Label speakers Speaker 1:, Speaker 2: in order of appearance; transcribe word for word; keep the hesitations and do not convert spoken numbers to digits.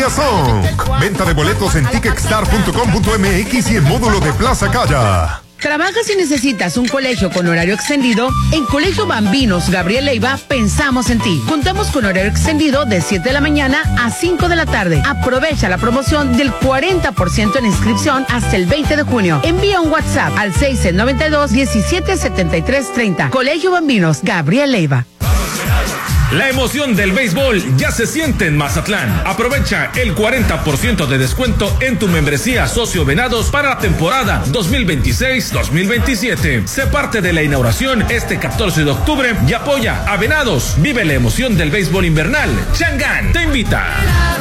Speaker 1: Cumbia Song. Venta de boletos en ticketstar punto com punto m x y en módulo de Plaza Calla.
Speaker 2: ¿Trabajas y necesitas un colegio con horario extendido? En Colegio Bambinos Gabriel Leiva pensamos en ti. Contamos con horario extendido de siete de la mañana a cinco de la tarde. Aprovecha la promoción del cuarenta por ciento en inscripción hasta el veinte de junio. Envía un WhatsApp al seis noventa y dos, diecisiete setenta y tres treinta. Colegio Bambinos Gabriel Leiva.
Speaker 3: La emoción del béisbol ya se siente en Mazatlán. Aprovecha el cuarenta por ciento de descuento en tu membresía Socio Venados para la temporada dos mil veintiséis dos mil veintisiete. Sé parte de la inauguración este catorce de octubre y apoya a Venados. Vive la emoción del béisbol invernal. Changán te invita.